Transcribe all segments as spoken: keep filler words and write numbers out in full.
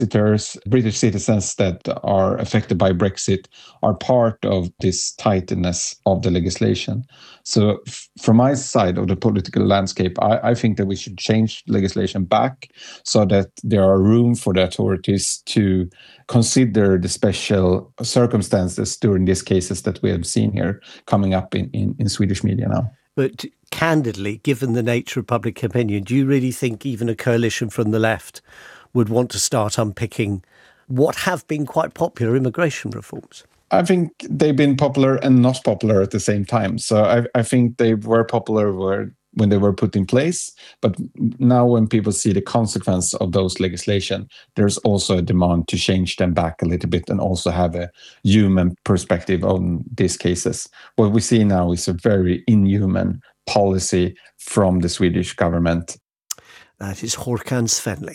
Brexiters, British citizens that are affected by Brexit are part of this tightness of the legislation. So f- from my side of the political landscape, I, I think that we should change legislation back so that there are room for the authorities to consider the special circumstances during these cases that we have seen here coming up in, in, in Swedish media now. But candidly, given the nature of public opinion, do you really think even a coalition from the left would want to start unpicking what have been quite popular immigration reforms? I think they've been popular and not popular at the same time. So I, I think they were popular where, when they were put in place. But now when people see the consequence of those legislation, there's also a demand to change them back a little bit and also have a human perspective on these cases. What we see now is a very inhuman policy from the Swedish government. That is Håkan Svenling.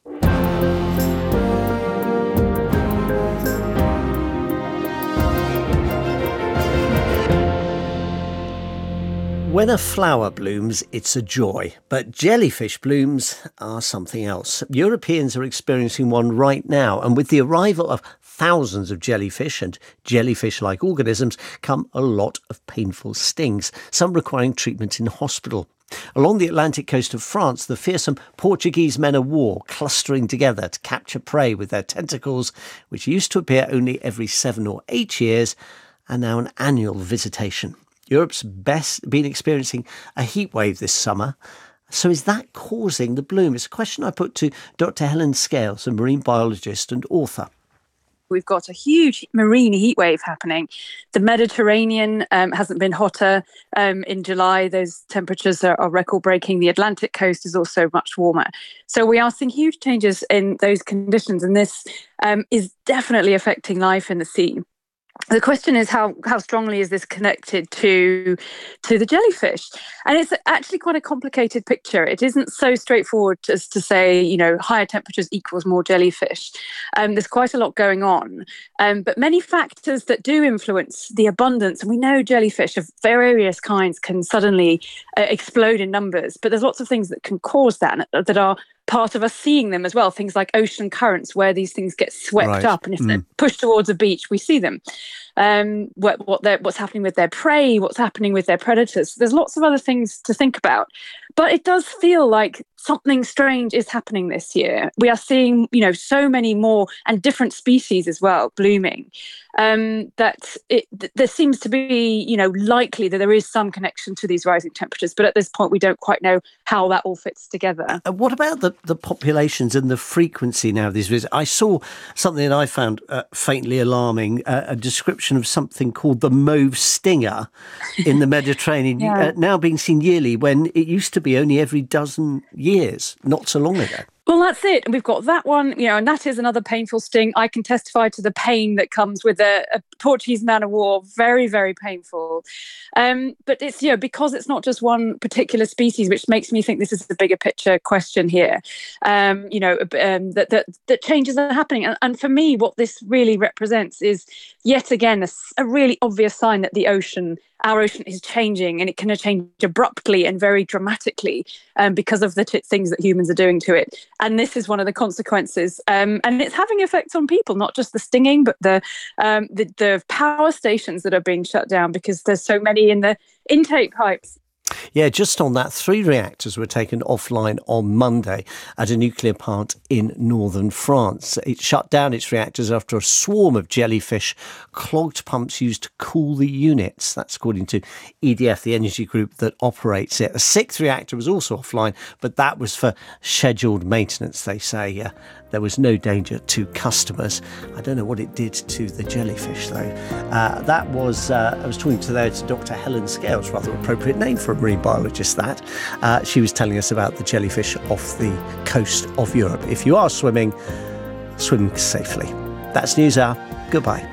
When a flower blooms, it's a joy, but jellyfish blooms are something else. Europeans are experiencing one right now, and with the arrival of thousands of jellyfish and jellyfish-like organisms come a lot of painful stings, some requiring treatment in hospital. Along the Atlantic coast of France, the fearsome Portuguese men of war clustering together to capture prey with their tentacles, which used to appear only every seven or eight years, are now an annual visitation. Europe's best been experiencing a heat wave this summer. So is that causing the bloom? It's a question I put to Doctor Helen Scales, a marine biologist and author. We've got a huge marine heat wave happening. The Mediterranean um, hasn't been hotter um, in July. Those temperatures are, are record-breaking. The Atlantic coast is also much warmer. So we are seeing huge changes in those conditions, and this um, is definitely affecting life in the sea. The question is how how strongly is this connected to to the jellyfish? And it's actually quite a complicated picture. It isn't so straightforward as to say, you know, higher temperatures equals more jellyfish. Um, there's quite a lot going on. Um, but many factors that do influence the abundance, and we know jellyfish of various kinds can suddenly uh, explode in numbers, but there's lots of things that can cause that, that are part of us seeing them as well. Things like ocean currents, where these things get swept right. up, and if mm. they're pushed towards a beach, we see them. Um, what what they're, what's happening with their prey, what's happening with their predators. There's lots of other things to think about, but it does feel like something strange is happening this year. We are seeing, you know, so many more and different species as well blooming. Um, that it th- there seems to be, you know, likely that there is some connection to these rising temperatures, but at this point we don't quite know how that all fits together. Uh, what about the, the populations and the frequency now of these visits? I saw something that I found uh, faintly alarming, uh, a description of something called the mauve stinger in the Mediterranean, yeah. uh, now being seen yearly when it used to be only every dozen years, not so long ago. Well, that's it. And we've got that one, you know, and that is another painful sting. I can testify to the pain that comes with a, a Portuguese man of war. Very, very painful. Um, but it's, you know, because it's not just one particular species, which makes me think this is the bigger picture question here. Um, you know, um, that, that that changes are happening. And, and for me, what this really represents is yet again a, a really obvious sign that the ocean, our ocean, is changing, and it can change abruptly and very dramatically um, because of the t- things that humans are doing to it. And this is one of the consequences. Um, and it's having effects on people, not just the stinging, but the, um, the the power stations that are being shut down because there's so many in the intake pipes. Yeah, just on that, three reactors were taken offline on Monday at a nuclear plant in northern France. It shut down its reactors after a swarm of jellyfish clogged pumps used to cool the units. That's according to E D F, the energy group that operates it. A sixth reactor was also offline, but that was for scheduled maintenance, they say. Uh, there was no danger to customers. I don't know what it did to the jellyfish, though. Uh, that was, uh, I was talking to, there, to Doctor Helen Scales, rather appropriate name for a marine biologist, that. Uh, she was telling us about the jellyfish off the coast of Europe. If you are swimming, swim safely. That's News Hour. Goodbye.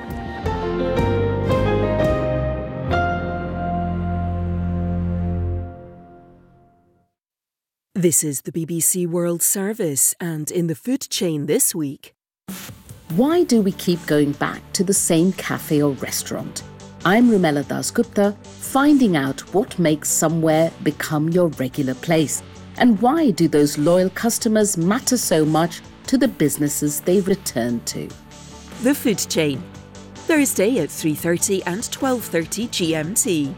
This is the B B C World Service, and in the food chain this week. Why do we keep going back to the same cafe or restaurant? I'm Rumela Dasgupta, finding out what makes somewhere become your regular place. And why do those loyal customers matter so much to the businesses they've returned to. The Food Chain, Thursday at three thirty and twelve thirty G M T.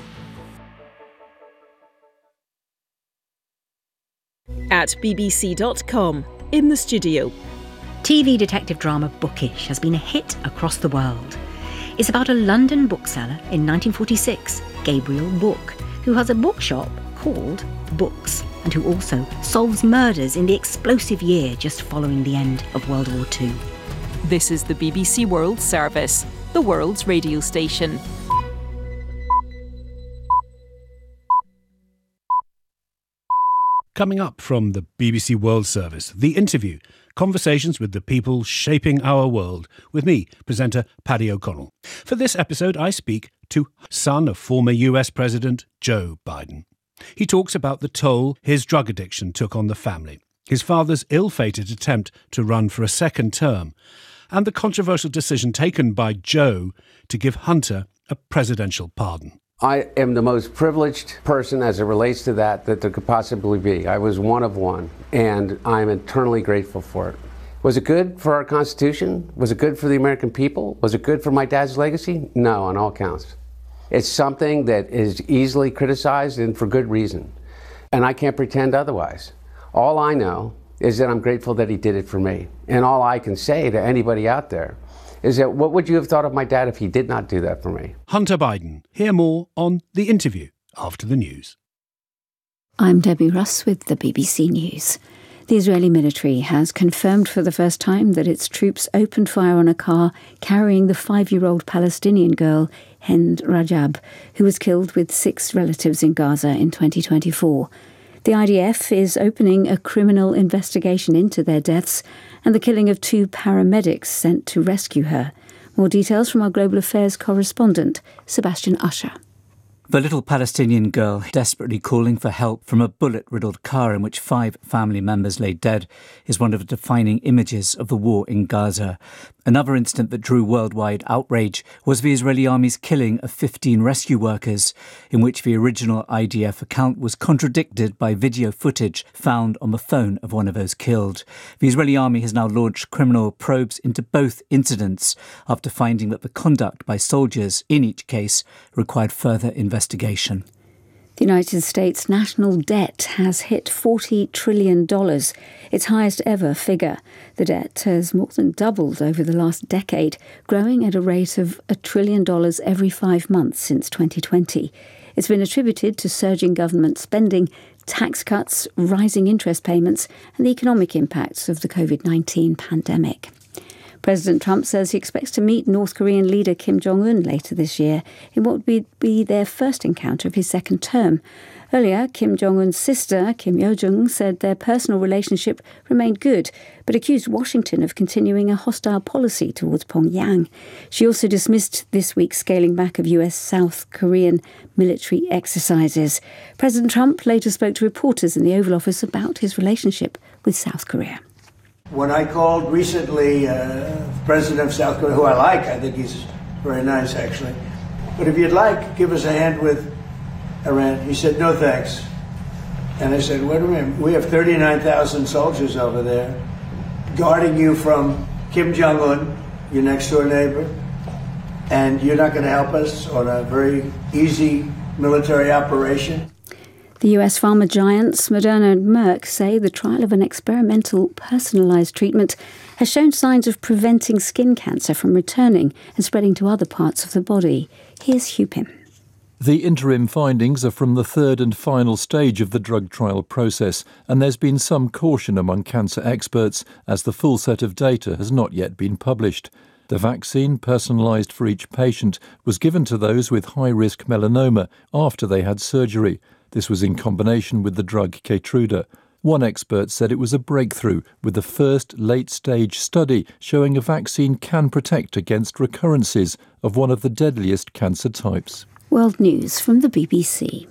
At b b c dot com, in the studio. T V detective drama Bookish has been a hit across the world. It's about a London bookseller in nineteen forty-six, Gabriel Book, who has a bookshop called Books and who also solves murders in the explosive year just following the end of World War Two. This is the B B C World Service, the world's radio station. Coming up from the B B C World Service, The Interview, conversations with the people shaping our world, with me, presenter Paddy O'Connell. For this episode, I speak to son of former U S President Joe Biden. He talks about the toll his drug addiction took on the family, his father's ill-fated attempt to run for a second term, and the controversial decision taken by Joe to give Hunter a presidential pardon. I am the most privileged person as it relates to that that there could possibly be. I was one of one, and I'm eternally grateful for it. Was it good for our Constitution? Was it good for the American people? Was it good for my dad's legacy? No, on all counts. It's something that is easily criticized, and for good reason. And I can't pretend otherwise. All I know is that I'm grateful that he did it for me. And all I can say to anybody out there is that what would you have thought of my dad if he did not do that for me? Hunter Biden. Hear more on The Interview after the news. I'm Debbie Russ with the B B C News. The Israeli military has confirmed for the first time that its troops opened fire on a car carrying the five-year-old Palestinian girl, Hind Rajab, who was killed with six relatives in Gaza in twenty twenty-four. The I D F is opening a criminal investigation into their deaths and the killing of two paramedics sent to rescue her. More details from our Global Affairs correspondent, Sebastian Usher. The little Palestinian girl desperately calling for help from a bullet-riddled car in which five family members lay dead is one of the defining images of the war in Gaza. Another incident that drew worldwide outrage was the Israeli army's killing of fifteen rescue workers, in which the original I D F account was contradicted by video footage found on the phone of one of those killed. The Israeli army has now launched criminal probes into both incidents after finding that the conduct by soldiers in each case required further investigation. The United States national debt has hit forty trillion dollars, its highest ever figure. The debt has more than doubled over the last decade, growing at a rate of a trillion dollars every five months since twenty twenty. It's been attributed to surging government spending, tax cuts, rising interest payments, and the economic impacts of the covid nineteen pandemic. President Trump says he expects to meet North Korean leader Kim Jong-un later this year in what would be their first encounter of his second term. Earlier, Kim Jong-un's sister, Kim Yo-jong, said their personal relationship remained good, but accused Washington of continuing a hostile policy towards Pyongyang. She also dismissed this week's scaling back of U S South Korean military exercises. President Trump later spoke to reporters in the Oval Office about his relationship with South Korea. When I called recently, uh, President of South Korea, who I like, I think he's very nice actually, but if you'd like, give us a hand with Iran. He said, no thanks. And I said, wait a minute, we have thirty-nine thousand soldiers over there guarding you from Kim Jong-un, your next door neighbor, and you're not going to help us on a very easy military operation? The U S pharma giants Moderna and Merck say the trial of an experimental personalised treatment has shown signs of preventing skin cancer from returning and spreading to other parts of the body. Here's Hugh Pym. The interim findings are from the third and final stage of the drug trial process, and there's been some caution among cancer experts as the full set of data has not yet been published. The vaccine, personalised for each patient, was given to those with high-risk melanoma after they had surgery. This was in combination with the drug Keytruda. One expert said it was a breakthrough, with the first late-stage study showing a vaccine can protect against recurrences of one of the deadliest cancer types. World News from the B B C.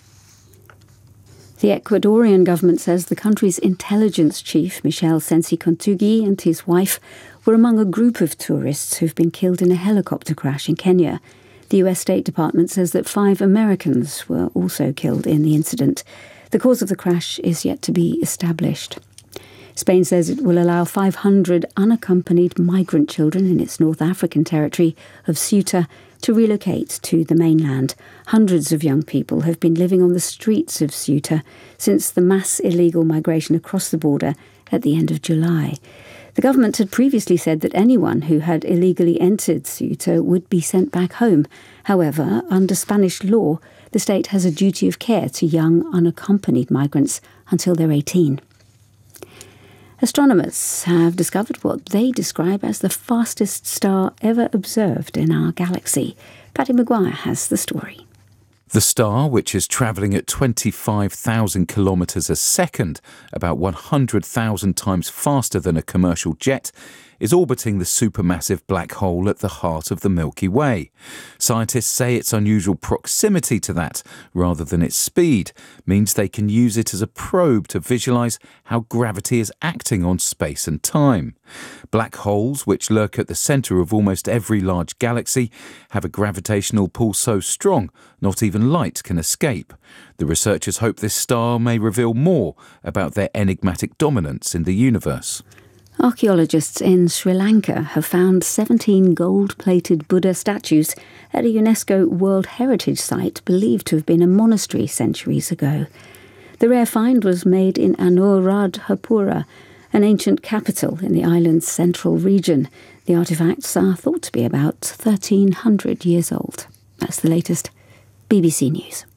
The Ecuadorian government says the country's intelligence chief, Michel Sensi-Kontougi, and his wife were among a group of tourists who've been killed in a helicopter crash in Kenya. The U S State Department says that five Americans were also killed in the incident. The cause of the crash is yet to be established. Spain says it will allow five hundred unaccompanied migrant children in its North African territory of Ceuta to relocate to the mainland. Hundreds of young people have been living on the streets of Ceuta since the mass illegal migration across the border at the end of July. The government had previously said that anyone who had illegally entered Ceuta would be sent back home. However, under Spanish law, the state has a duty of care to young unaccompanied migrants until they're eighteen. Astronomers have discovered what they describe as the fastest star ever observed in our galaxy. Paddy Maguire has the story. The star, which is travelling at twenty-five thousand kilometres a second, about one hundred thousand times faster than a commercial jet, is orbiting the supermassive black hole at the heart of the Milky Way. Scientists say its unusual proximity to that, rather than its speed, means they can use it as a probe to visualise how gravity is acting on space and time. Black holes, which lurk at the centre of almost every large galaxy, have a gravitational pull so strong not even light can escape. The researchers hope this star may reveal more about their enigmatic dominance in the universe. Archaeologists in Sri Lanka have found seventeen gold-plated Buddha statues at a UNESCO World Heritage Site believed to have been a monastery centuries ago. The rare find was made in Anuradhapura, an ancient capital in the island's central region. The artefacts are thought to be about thirteen hundred years old. That's the latest. B B C News.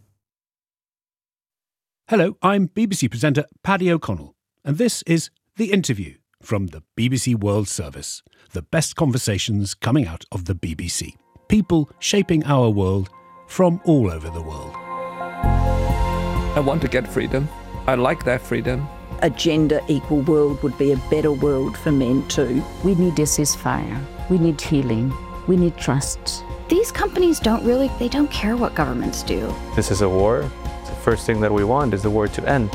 Hello, I'm B B C presenter Paddy O'Connell, and this is The Interview from the B B C World Service, the best conversations coming out of the B B C. People shaping our world from all over the world. I want to get freedom. I like that freedom. A gender equal world would be a better world for men too. We need a ceasefire. We need healing. We need trust. These companies don't really, they don't care what governments do. This is a war. The first thing that we want is the war to end.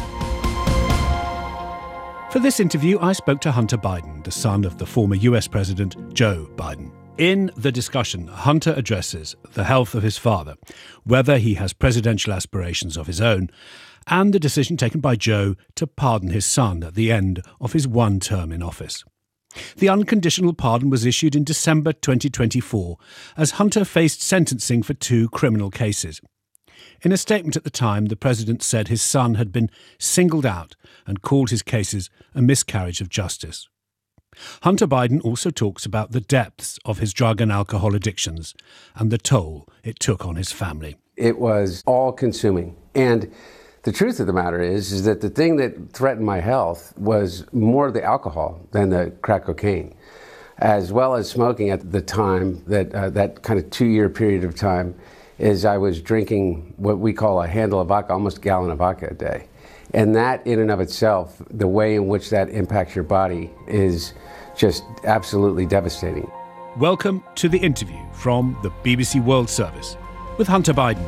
For this interview, I spoke to Hunter Biden, the son of the former U S President Joe Biden. In the discussion, Hunter addresses the health of his father, whether he has presidential aspirations of his own, and the decision taken by Joe to pardon his son at the end of his one term in office. The unconditional pardon was issued in December twenty twenty-four, as Hunter faced sentencing for two criminal cases. In a statement at the time, the president said his son had been singled out and called his cases a miscarriage of justice. Hunter Biden also talks about the depths of his drug and alcohol addictions and the toll it took on his family. It was all-consuming. And the truth of the matter is, is that the thing that threatened my health was more the alcohol than the crack cocaine, as well as smoking at the time, that uh, that kind of two-year period of time, is I was drinking what we call a handle of vodka, almost a gallon of vodka a day. And that in and of itself, the way in which that impacts your body is just absolutely devastating. Welcome to The Interview from the B B C World Service with Hunter Biden.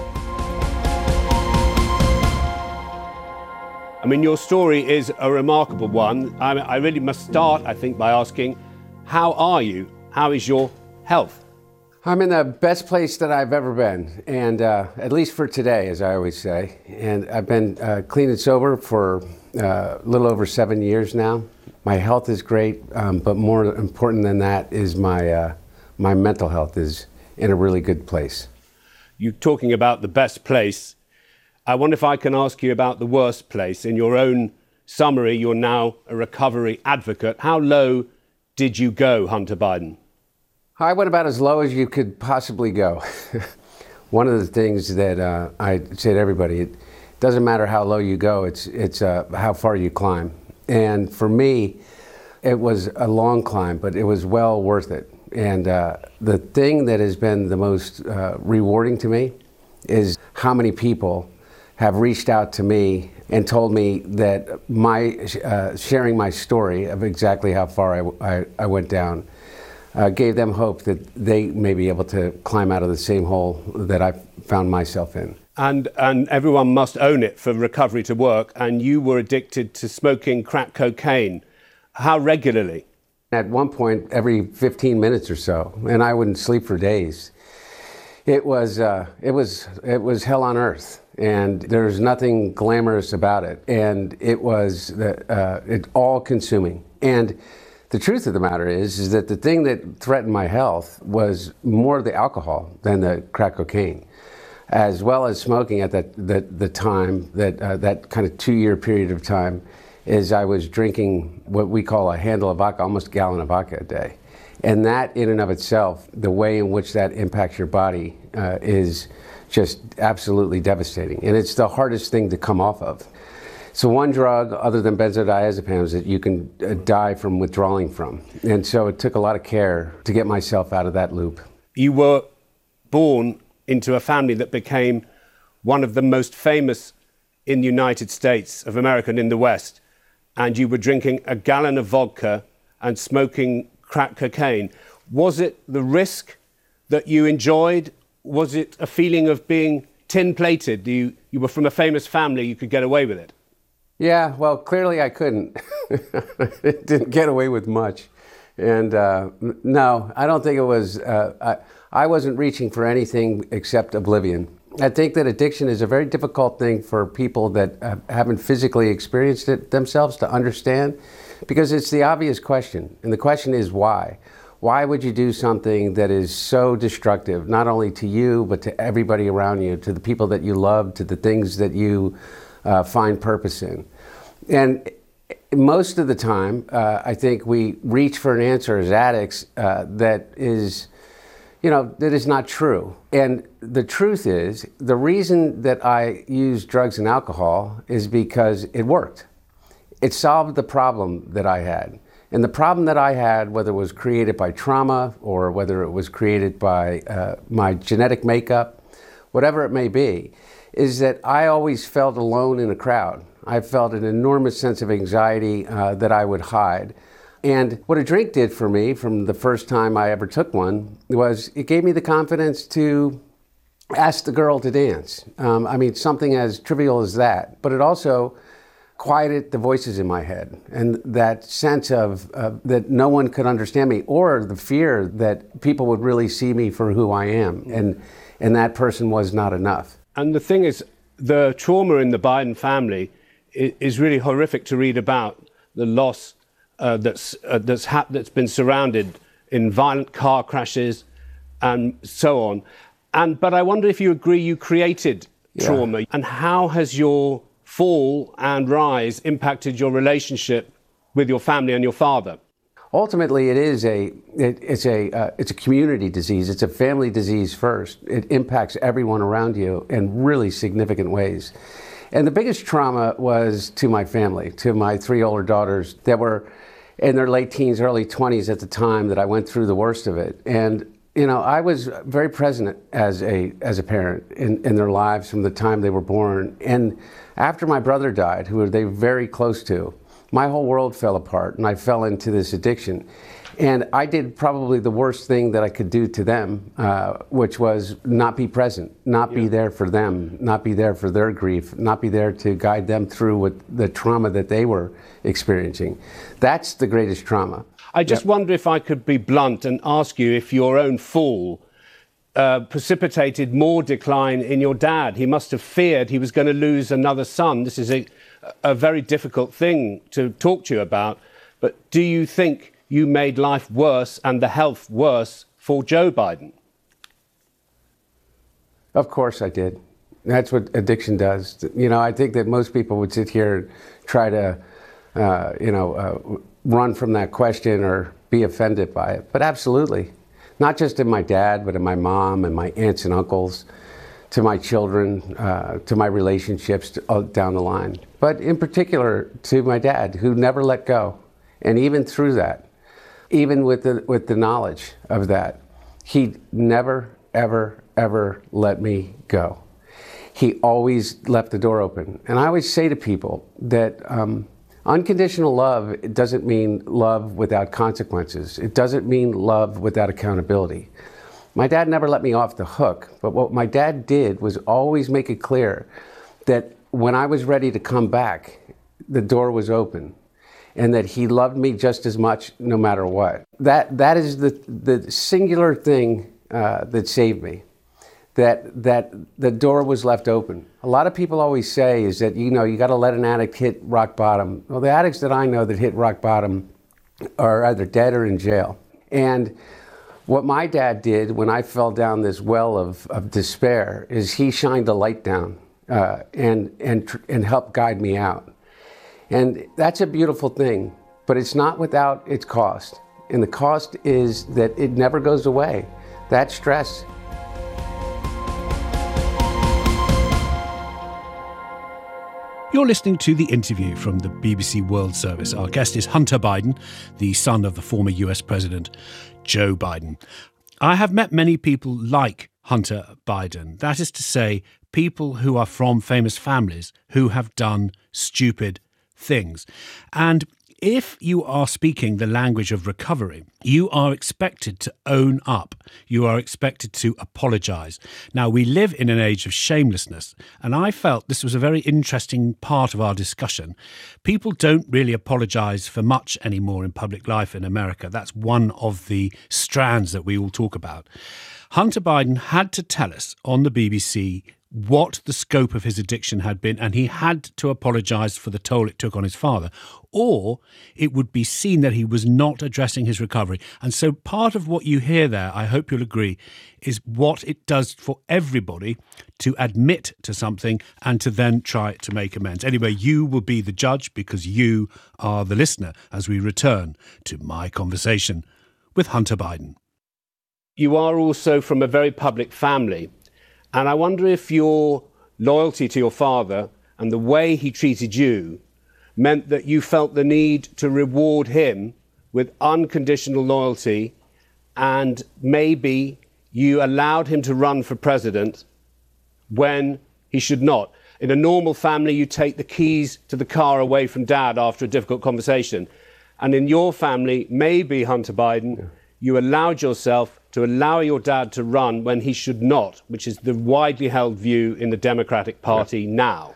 I mean, your story is a remarkable one. I, mean, I really must start, I think, by asking, how are you? How is your health? I'm in the best place that I've ever been, and uh, at least for today, as I always say. And I've been uh, clean and sober for uh, a little over seven years now. My health is great, um, but more important than that is my uh, my mental health is in a really good place. You're talking about the best place. I wonder if I can ask you about the worst place. In your own summary, you're now a recovery advocate. How low did you go, Hunter Biden? I went about as low as you could possibly go. One of the things that uh, I say to everybody, it doesn't matter how low you go, it's, it's uh, how far you climb. And for me, it was a long climb, but it was well worth it. And uh, the thing that has been the most uh, rewarding to me is how many people have reached out to me and told me that my uh, sharing my story of exactly how far I, I, I went down uh, gave them hope that they may be able to climb out of the same hole that I found myself in. And, and everyone must own it for recovery to work. And you were addicted to smoking crack cocaine. How regularly? At one point, every fifteen minutes or so, and I wouldn't sleep for days. It was, uh, it was, it was hell on earth. and there's nothing glamorous about it. And it was uh, it all-consuming. And the truth of the matter is, is that the thing that threatened my health was more the alcohol than the crack cocaine, as well as smoking at that, that the time, that uh, that kind of two-year period of time, is I was drinking what we call a handle of vodka, almost a gallon of vodka a day. And that in and of itself, the way in which that impacts your body uh, is just absolutely devastating. And it's the hardest thing to come off of. So one drug, other than benzodiazepines, that you can uh, die from withdrawing from. And so it took a lot of care to get myself out of that loop. You were born into a family that became one of the most famous in the United States of America and in the West. And you were drinking a gallon of vodka and smoking crack cocaine. Was it the risk that you enjoyed? Was it a feeling of being tin-plated? You, you were from a famous family, you could get away with it? Yeah, well, clearly I couldn't. Didn't get away with much. And uh, no, I don't think it was, uh, I, I wasn't reaching for anything except oblivion. I think that addiction is a very difficult thing for people that uh, haven't physically experienced it themselves to understand, because it's the obvious question. And the question is why? Why would you do something that is so destructive, not only to you, but to everybody around you, to the people that you love, to the things that you uh, find purpose in? And most of the time, uh, I think we reach for an answer as addicts uh, that is, you know, that is not true. And the truth is, the reason that I use drugs and alcohol is because it worked. It solved the problem that I had. And the problem that I had, whether it was created by trauma or whether it was created by uh, my genetic makeup, whatever it may be, is that I always felt alone in a crowd. I felt an enormous sense of anxiety uh, that I would hide. And what a drink did for me from the first time I ever took one was it gave me the confidence to ask the girl to dance. Um, I mean, something as trivial as that. But it also quieted the voices in my head and that sense of uh, that no one could understand me, or the fear that people would really see me for who I am. And, and that person was not enough. And the thing is, the trauma in the Biden family is, is really horrific to read about. The loss Uh, that's uh, that's hap- that's been surrounded in violent car crashes and so on. And but I wonder if you agree you created trauma, yeah. And how has your fall and rise impacted your relationship with your family and your father? Ultimately, it is a it, it's a uh, it's a community disease. It's a family disease first. It impacts everyone around you in really significant ways. And the biggest trauma was to my family, to my three older daughters that were in their late teens, early twenties at the time that I went through the worst of it. And, you know, I was very present as a as a parent in, in their lives from the time they were born. And after my brother died, who they were very close to, my whole world fell apart and I fell into this addiction. And I did probably the worst thing that I could do to them, uh, which was not be present, not yeah. be there for them, not be there for their grief, not be there to guide them through what the trauma that they were experiencing. That's the greatest trauma. I just yep. wonder if I could be blunt and ask you if your own fall uh, precipitated more decline in your dad. He must have feared he was going to lose another son. This is a, a very difficult thing to talk to you about. But do you think you made life worse and the health worse for Joe Biden? Of course I did. That's what addiction does. You know, I think that most people would sit here and try to, uh, you know, uh, run from that question or be offended by it. But absolutely. Not just in my dad, but in my mom and my aunts and uncles, to my children, uh, to my relationships to, uh, down the line. But in particular to my dad, who never let go. And even through that, even with the with the knowledge of that, he never, ever, ever let me go. He always left the door open. And I always say to people that um, unconditional love doesn't mean love without consequences. It doesn't mean love without accountability. My dad never let me off the hook, but what my dad did was always make it clear that when I was ready to come back, the door was open. And that he loved me just as much no matter what. That that is the the singular thing uh, that saved me. that that the door was left open. A lot of people always say is that, you know, you got to let an addict hit rock bottom. Well, the addicts that I know that hit rock bottom are either dead or in jail. And what my dad did when I fell down this well of, of despair is he shined a light down uh, and, and, and helped guide me out. And that's a beautiful thing, but it's not without its cost. And the cost is that it never goes away. That stress. You're listening to The Interview from the B B C World Service. Our guest is Hunter Biden, the son of the former U S President Joe Biden. I have met many people like Hunter Biden. That is to say, people who are from famous families who have done stupid things. And if you are speaking the language of recovery, you are expected to own up. You are expected to apologise. Now, we live in an age of shamelessness, and I felt this was a very interesting part of our discussion. People don't really apologise for much anymore in public life in America. That's one of the strands that we all talk about. Hunter Biden had to tell us on the B B C what the scope of his addiction had been, and he had to apologise for the toll it took on his father, or it would be seen that he was not addressing his recovery. And so part of what you hear there, I hope you'll agree, is what it does for everybody to admit to something and to then try to make amends. Anyway, you will be the judge because you are the listener as we return to my conversation with Hunter Biden. You are also from a very public family. And I wonder if your loyalty to your father and the way he treated you meant that you felt the need to reward him with unconditional loyalty, and maybe you allowed him to run for president when he should not. In a normal family, you take the keys to the car away from dad after a difficult conversation. And in your family, maybe, Hunter Biden, yeah. you allowed yourself to allow your dad to run when he should not, which is the widely held view in the Democratic Party yeah. now.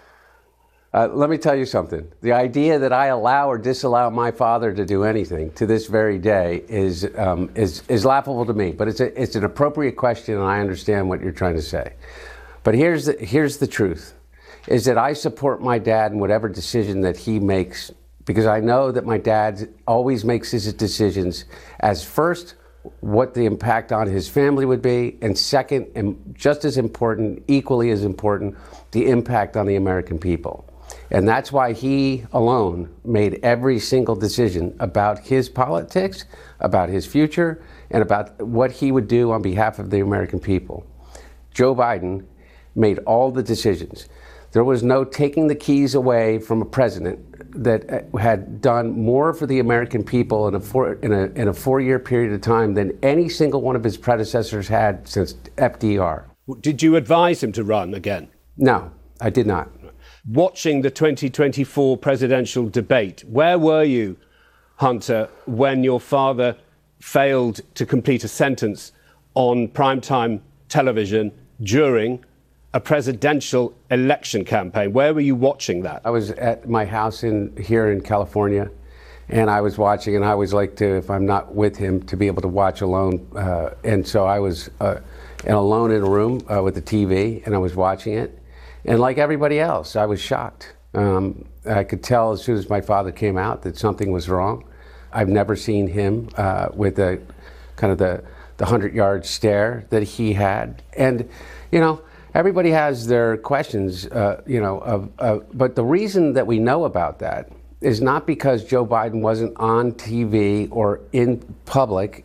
Uh, let me tell you something. The idea that I allow or disallow my father to do anything to this very day is um, is is laughable to me. But it's a, it's an appropriate question, and I understand what you're trying to say. But here's the, here's the truth, is that I support my dad in whatever decision that he makes, because I know that my dad always makes his decisions as first, what the impact on his family would be, and second, and just as important, equally as important, the impact on the American people. And that's why he alone made every single decision about his politics, about his future, and about what he would do on behalf of the American people. Joe Biden made all the decisions. There was no taking the keys away from a president that had done more for the American people in a, four, in a, in a four-year period of time than any single one of his predecessors had since F D R. Did you advise him to run again? No, I did not. Watching the twenty twenty-four presidential debate, where were you, Hunter, when your father failed to complete a sentence on primetime television during a presidential election campaign? Where were you watching that? I was at my house in here in California, and I was watching, and I always like to, if I'm not with him, to be able to watch alone. Uh, and so I was uh, alone in a room uh, with the T V, and I was watching it. And like everybody else, I was shocked. Um, I could tell as soon as my father came out that something was wrong. I've never seen him uh, with the kind of the the hundred-yard stare that he had. And, you know, everybody has their questions, uh, you know, of, uh, but the reason that we know about that is not because Joe Biden wasn't on T V or in public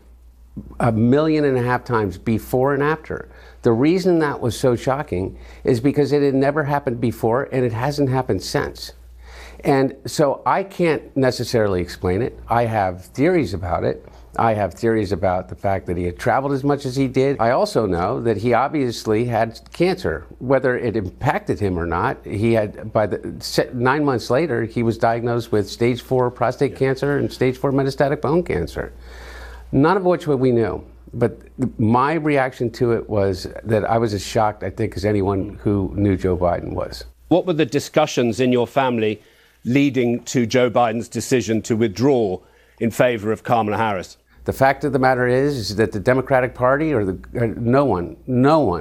a million and a half times before and after. The reason that was so shocking is because it had never happened before, and it hasn't happened since. And so I can't necessarily explain it. I have theories about it. I have theories about the fact that he had traveled as much as he did. I also know that he obviously had cancer. Whether it impacted him or not, he had, by the nine months later, he was diagnosed with stage four prostate cancer and stage four metastatic bone cancer. None of which we knew. But my reaction to it was that I was as shocked, I think, as anyone who knew Joe Biden was. What were the discussions in your family leading to Joe Biden's decision to withdraw in favor of Kamala Harris? The fact of the matter is, is that the Democratic Party or the uh, no one, no one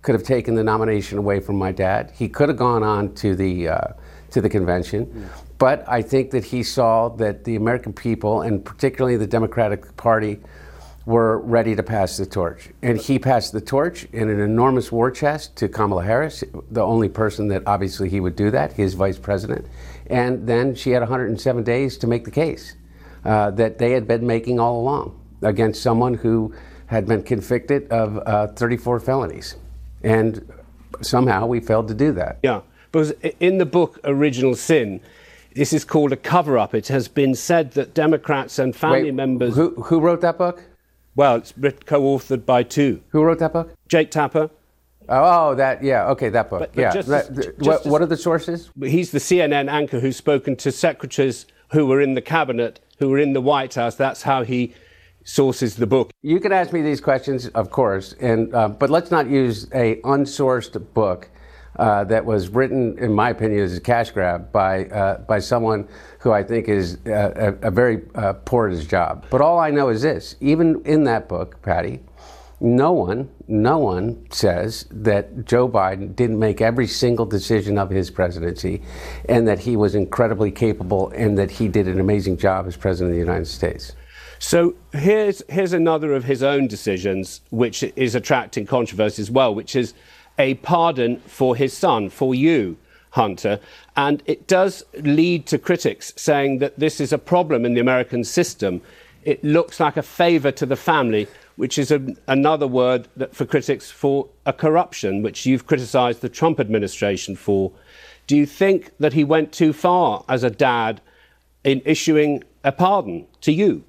could have taken the nomination away from my dad. He could have gone on to the uh, to the convention. Mm. But I think that he saw that the American people, and particularly the Democratic Party, were ready to pass the torch. And he passed the torch in an enormous war chest to Kamala Harris, the only person that obviously he would do that, his vice president. And then she had one hundred seven days to make the case uh, that they had been making all along against someone who had been convicted of uh, thirty-four felonies. And somehow we failed to do that. Yeah, because in the book Original Sin, this is called a cover-up. It has been said that Democrats and family Wait, members... Who, who wrote that book? Well, it's co-authored by two. Who wrote that book? Jake Tapper. Oh, that, yeah, okay, that book. But, but yeah. just, that, just, what, just, what are the sources? He's the C N N anchor who's spoken to secretaries who were in the cabinet, who were in the White House. That's how he sources the book. You can ask me these questions, of course, and uh, but let's not use a unsourced book uh, that was written, in my opinion, as a cash grab by uh, by someone who I think is uh, a, a very uh, poor at his job. But all I know is this: even in that book, Patty, no one, no one says that Joe Biden didn't make every single decision of his presidency, and that he was incredibly capable, and that he did an amazing job as president of the United States. So here's here's another of his own decisions, which is attracting controversy as well, which is a pardon for his son, for you, Hunter. And it does lead to critics saying that this is a problem in the American system. It looks like a favor to the family, which is a, another word that for critics for a corruption, which you've criticized the Trump administration for. Do you think that he went too far as a dad in issuing a pardon to you?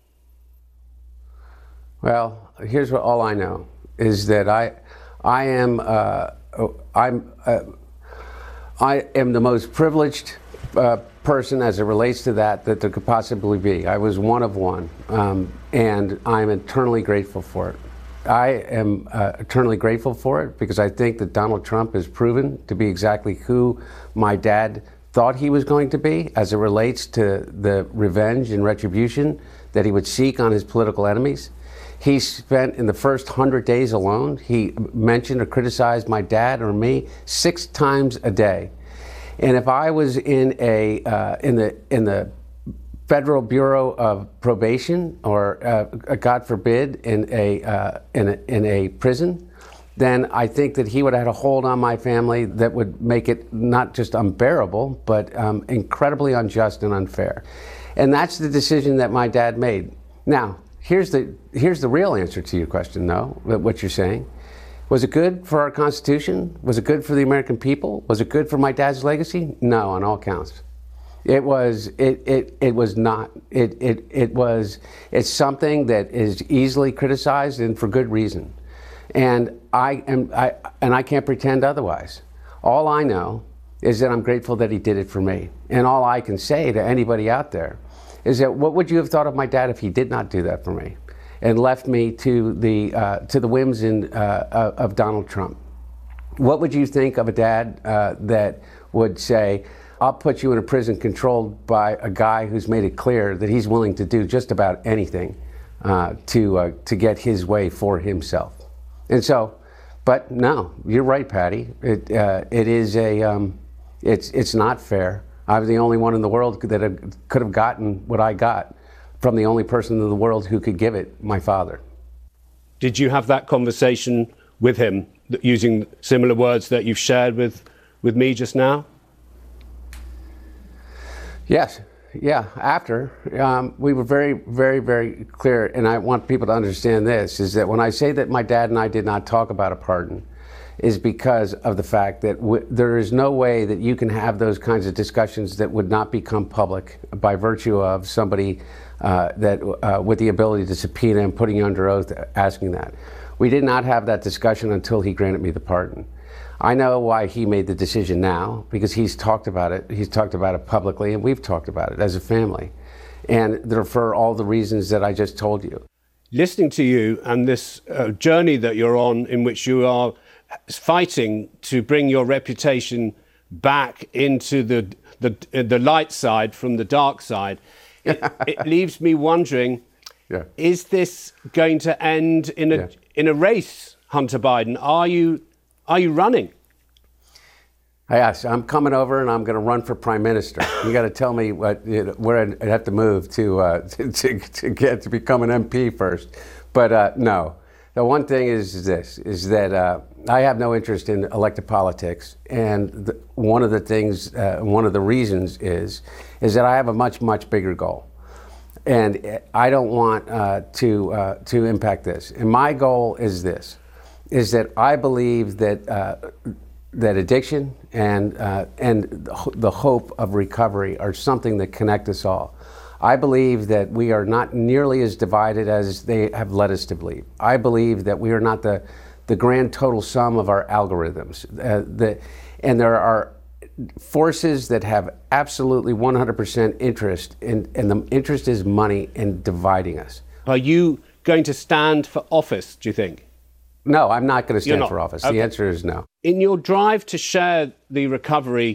Well, here's what all I know is that I, I am, uh, I'm, uh, I am the most privileged uh, person as it relates to that that there could possibly be. I was one of one, um, and I'm eternally grateful for it. I am uh, eternally grateful for it because I think that Donald Trump has proven to be exactly who my dad thought he was going to be as it relates to the revenge and retribution that he would seek on his political enemies. He spent, in the first hundred days alone, he mentioned or criticized my dad or me six times a day. And if I was in a uh, in the in the Federal Bureau of Probation, or uh, God forbid, in a uh, in a in a prison, then I think that he would have had a hold on my family that would make it not just unbearable, but um, incredibly unjust and unfair. And that's the decision that my dad made. Now, Here's the here's the real answer to your question, though, what you're saying. Was it good for our Constitution? Was it good for the American people? Was it good for my dad's legacy? No, on all counts. It was it it, it was not. It, it it was it's something that is easily criticized, and for good reason. And I am I and I can't pretend otherwise. All I know is that I'm grateful that he did it for me. And all I can say to anybody out there is that what would you have thought of my dad if he did not do that for me and left me to the uh, to the whims in, uh, of Donald Trump? What would you think of a dad uh, that would say, I'll put you in a prison controlled by a guy who's made it clear that he's willing to do just about anything uh, to uh, to get his way for himself? And so, but no, you're right, Patty. It uh, it is a um, it's it's not fair. I was the only one in the world that could have gotten what I got from the only person in the world who could give it, my father. Did you have that conversation with him using similar words that you've shared with, with me just now? Yes. Yeah. After, um, we were very, very, very clear, and I want people to understand this, is that when I say that my dad and I did not talk about a pardon, is because of the fact that w- there is no way that you can have those kinds of discussions that would not become public by virtue of somebody uh, that uh, with the ability to subpoena and putting you under oath asking that. We did not have that discussion until he granted me the pardon. I know why he made the decision now, because he's talked about it. He's talked about it publicly, and we've talked about it as a family. And they're for all the reasons that I just told you. Listening to you and this uh, journey that you're on, in which you are fighting to bring your reputation back into the the, the light side from the dark side, it, it leaves me wondering, yeah. Is this going to end in a yeah. in a race, Hunter Biden? Are you Are you running? Yes, I'm coming over and I'm going to run for prime minister. You got to tell me what you know, where I'd have to move to, uh, to, to to get to become an M P first. But uh, no, the one thing is this: is that uh, I have no interest in elected politics, and the, one of the things, uh, one of the reasons is, is that I have a much much bigger goal, and I don't want uh, to uh, to impact this. And my goal is this: is that I believe that. Uh, that addiction and uh, and the hope of recovery are something that connect us all. I believe that we are not nearly as divided as they have led us to believe. I believe that we are not the the grand total sum of our algorithms. Uh, the, and there are forces that have absolutely one hundred percent interest, in, and the interest is money in dividing us. Are you going to stand for office, do you think? No, I'm not going to stand for office. Okay. The answer is no. In your drive to share the recovery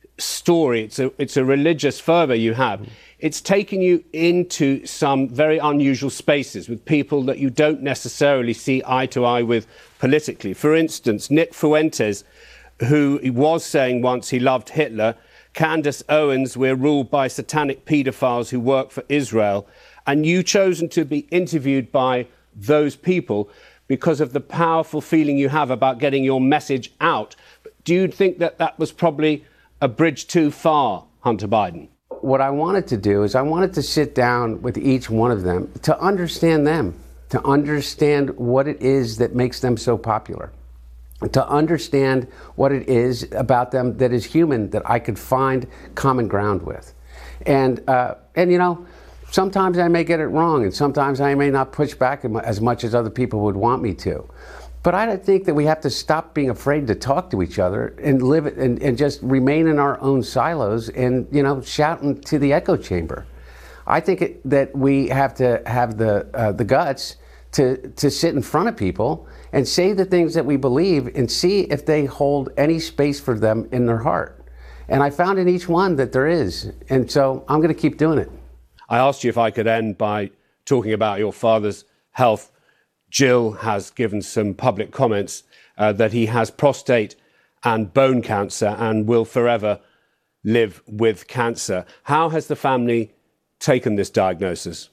story, it's a, it's a religious fervour you have. Mm. It's taken you into some very unusual spaces with people that you don't necessarily see eye to eye with politically. For instance, Nick Fuentes, who was saying once he loved Hitler, Candace Owens, we're ruled by satanic paedophiles who work for Israel, and you chosen to be interviewed by those people because of the powerful feeling you have about getting your message out. Do you think that that was probably a bridge too far, Hunter Biden? What I wanted to do is I wanted to sit down with each one of them to understand them, to understand what it is that makes them so popular, to understand what it is about them that is human that I could find common ground with. And, uh, and you know, sometimes I may get it wrong, and sometimes I may not push back as much as other people would want me to. But I don't think that we have to stop being afraid to talk to each other and live it and, and just remain in our own silos and, you know, shouting to the echo chamber. I think it, that we have to have the uh, the guts to to sit in front of people and say the things that we believe and see if they hold any space for them in their heart. And I found in each one that there is. And so I'm going to keep doing it. I asked you if I could end by talking about your father's health. Jill has given some public comments uh, that he has prostate and bone cancer and will forever live with cancer. How has the family taken this diagnosis?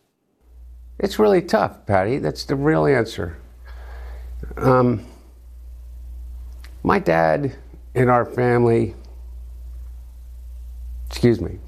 It's really tough, Patty. That's the real answer. Um, my dad in our family, excuse me,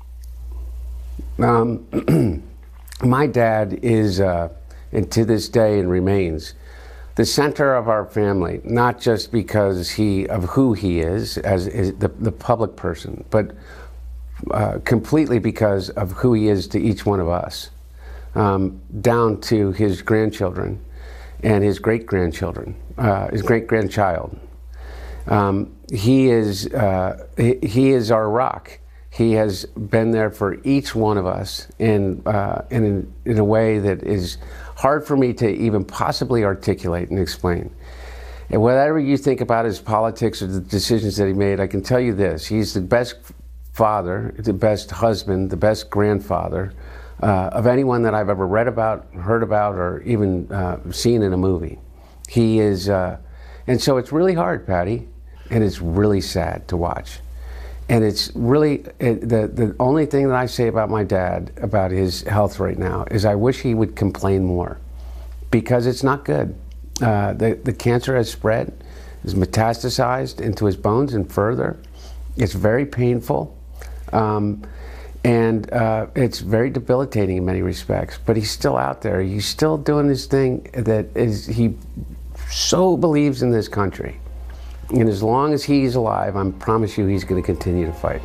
Um, my dad is, uh, and to this day and remains, the center of our family, not just because he of who he is as is the, the public person, but uh, completely because of who he is to each one of us, um, down to his grandchildren and his great-grandchildren, uh, his great-grandchild. Um, he is uh, he, he is our rock. He has been there for each one of us in, uh, in, in a way that is hard for me to even possibly articulate and explain. And whatever you think about his politics or the decisions that he made, I can tell you this: he's the best father, the best husband, the best grandfather uh, of anyone that I've ever read about, heard about, or even uh, seen in a movie. He is, uh, and so it's really hard, Patty, and it's really sad to watch. And it's really, it, the, the only thing that I say about my dad, about his health right now, is I wish he would complain more, because it's not good. Uh, the, the cancer has spread, is metastasized into his bones and further. It's very painful, um, and uh, it's very debilitating in many respects, but he's still out there. He's still doing this thing that is, he so believes in this country. And as long as he's alive, I promise you he's going to continue to fight.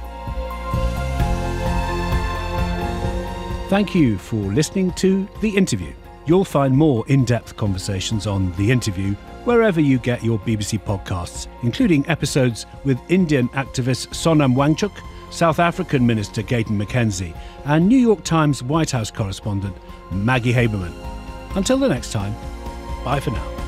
Thank you for listening to The Interview. You'll find more in-depth conversations on The Interview wherever you get your B B C podcasts, including episodes with Indian activist Sonam Wangchuk, South African Minister Gayton McKenzie, and New York Times White House correspondent Maggie Haberman. Until the next time, bye for now.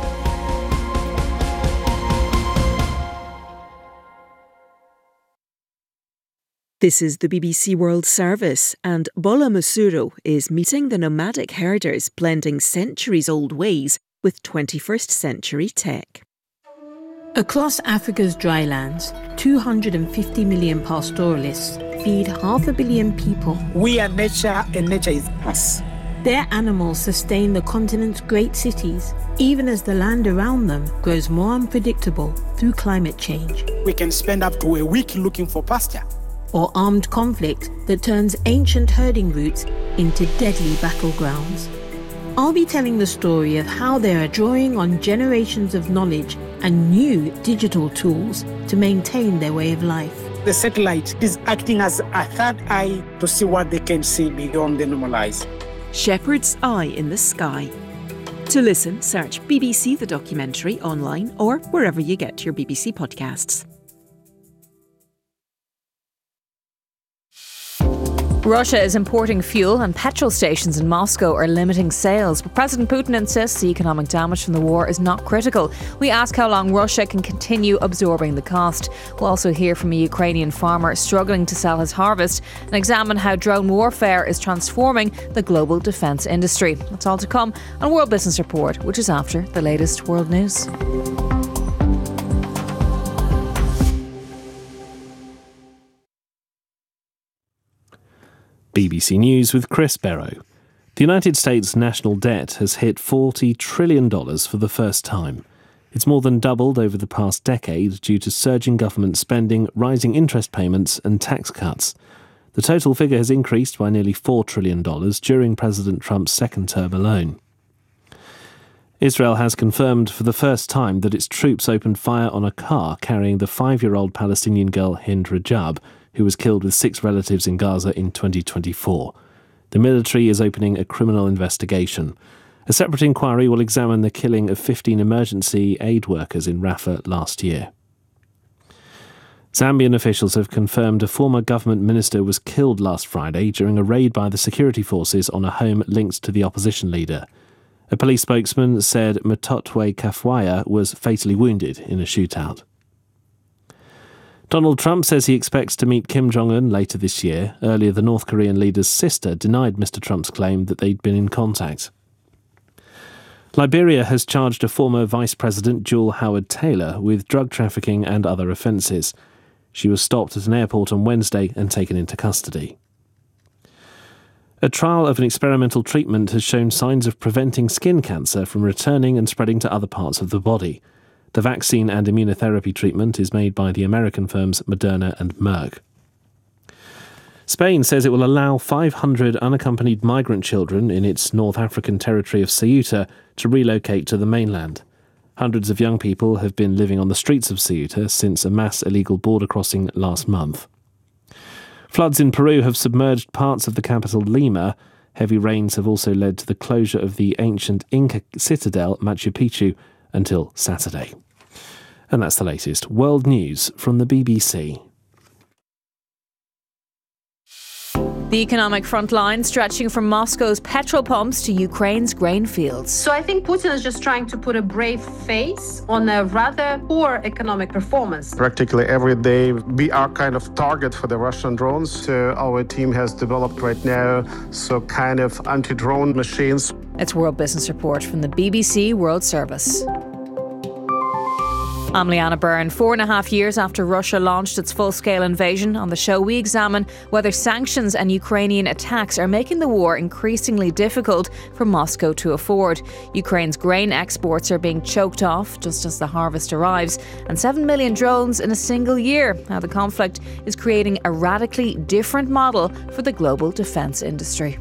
This is the B B C World Service, and Bola Masuro is meeting the nomadic herders blending centuries-old ways with twenty-first century tech. Across Africa's drylands, two hundred fifty million pastoralists feed half a billion people. We are nature and nature is us. Their animals sustain the continent's great cities, even as the land around them grows more unpredictable through climate change. We can spend up to a week looking for pasture. Or armed conflict that turns ancient herding routes into deadly battlegrounds. I'll be telling the story of how they are drawing on generations of knowledge and new digital tools to maintain their way of life. The satellite is acting as a third eye to see what they can see beyond the normal eyes. Shepherd's Eye in the Sky. To listen, search B B C The Documentary online or wherever you get your B B C podcasts. Russia is importing fuel and petrol stations in Moscow are limiting sales. But President Putin insists the economic damage from the war is not critical. We ask how long Russia can continue absorbing the cost. We'll also hear from a Ukrainian farmer struggling to sell his harvest and examine how drone warfare is transforming the global defence industry. That's all to come on World Business Report, which is after the latest world news. B B C News with Chris Barrow. The United States national debt has hit forty trillion dollars for the first time. It's more than doubled over the past decade due to surging government spending, rising interest payments and tax cuts. The total figure has increased by nearly four trillion dollars during President Trump's second term alone. Israel has confirmed for the first time that its troops opened fire on a car carrying the five-year-old Palestinian girl Hind Rajab, who was killed with six relatives in Gaza in twenty twenty-four. The military is opening a criminal investigation. A separate inquiry will examine the killing of fifteen emergency aid workers in Rafah last year. Zambian officials have confirmed a former government minister was killed last Friday during a raid by the security forces on a home linked to the opposition leader. A police spokesman said Mutotwe Kafwaya was fatally wounded in a shootout. Donald Trump says he expects to meet Kim Jong-un later this year. Earlier, the North Korean leader's sister denied Mister Trump's claim that they'd been in contact. Liberia has charged a former Vice President, Jewel Howard Taylor, with drug trafficking and other offences. She was stopped at an airport on Wednesday and taken into custody. A trial of an experimental treatment has shown signs of preventing skin cancer from returning and spreading to other parts of the body. The vaccine and immunotherapy treatment is made by the American firms Moderna and Merck. Spain says it will allow five hundred unaccompanied migrant children in its North African territory of Ceuta to relocate to the mainland. Hundreds of young people have been living on the streets of Ceuta since a mass illegal border crossing last month. Floods in Peru have submerged parts of the capital Lima. Heavy rains have also led to the closure of the ancient Inca citadel Machu Picchu until Saturday. And that's the latest world news from the B B C. The economic front line stretching from Moscow's petrol pumps to Ukraine's grain fields. So I think Putin is just trying to put a brave face on a rather poor economic performance. Practically every day we are kind of target for the Russian drones. So our team has developed right now so kind of anti-drone machines. It's World Business Report from the B B C World Service. I'm Leanna Byrne. Four and a half years after Russia launched its full-scale invasion, on the show we examine whether sanctions and Ukrainian attacks are making the war increasingly difficult for Moscow to afford. Ukraine's grain exports are being choked off just as the harvest arrives, and seven million drones in a single year. How the conflict is creating a radically different model for the global defence industry.